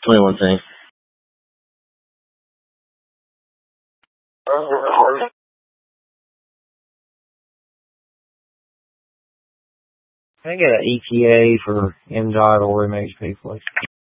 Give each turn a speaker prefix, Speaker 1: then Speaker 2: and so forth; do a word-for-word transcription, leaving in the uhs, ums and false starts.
Speaker 1: twenty-one thing. Can I get an E T A for M dot or M H P, please?